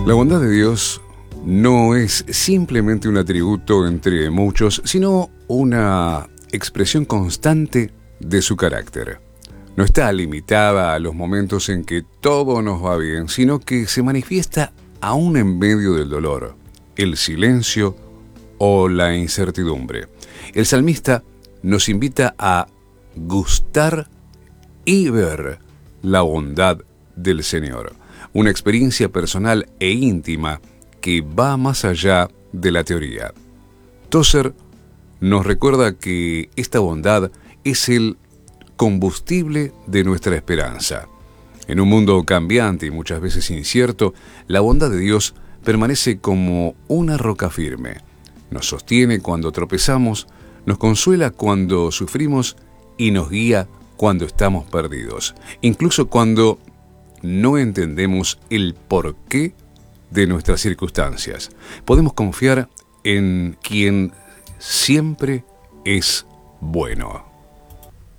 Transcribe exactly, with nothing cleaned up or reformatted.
La bondad de Dios no es simplemente un atributo entre muchos, sino una expresión constante de su carácter. No está limitada a los momentos en que todo nos va bien, sino que se manifiesta aún en medio del dolor, el silencio o la incertidumbre. El salmista nos invita a gustar y ver la bondad del Señor, una experiencia personal e íntima que va más allá de la teoría. Tozer nos recuerda que esta bondad es el combustible de nuestra esperanza. En un mundo cambiante y muchas veces incierto, la bondad de Dios permanece como una roca firme. Nos sostiene cuando tropezamos, nos consuela cuando sufrimos y nos guía cuando estamos perdidos, incluso cuando no entendemos el porqué de nuestras circunstancias. Podemos confiar en quien siempre es bueno.